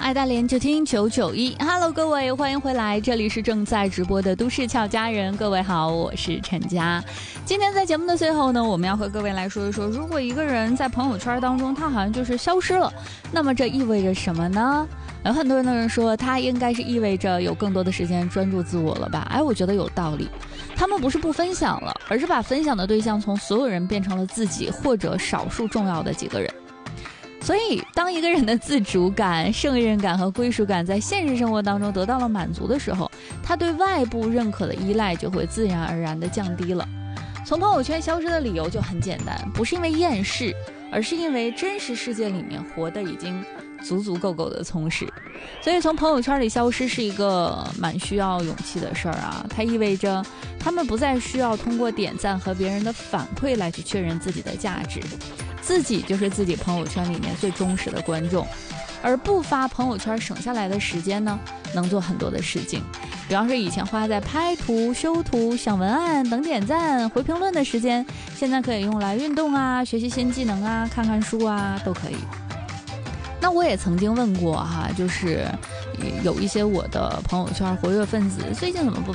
爱大连就听991。Hello， 各位，欢迎回来，这里是正在直播的都市俏佳人。各位好，我是陈佳。今天在节目的最后呢，我们要和各位来说一说，如果一个人在朋友圈当中，他好像就是消失了，那么这意味着什么呢？有很多人说，他应该是意味着有更多的时间专注自我了吧？我觉得有道理。他们不是不分享了，而是把分享的对象从所有人变成了自己或者少数重要的几个人。所以当一个人的自主感、胜任感和归属感在现实生活当中得到了满足的时候，他对外部认可的依赖就会自然而然地降低了。从朋友圈消失的理由就很简单，不是因为厌世，而是因为真实世界里面活得已经足够的充实。所以从朋友圈里消失是一个蛮需要勇气的事儿啊，它意味着他们不再需要通过点赞和别人的反馈来去确认自己的价值，自己就是自己朋友圈里面最忠实的观众。而不发朋友圈省下来的时间呢，能做很多的事情，比方说以前花在拍图、修图、想文案、等点赞、回评论的时间，现在可以用来运动啊、学习新技能啊、看看书啊，都可以。那我也曾经问过就是有一些我的朋友圈活跃分子最近怎么不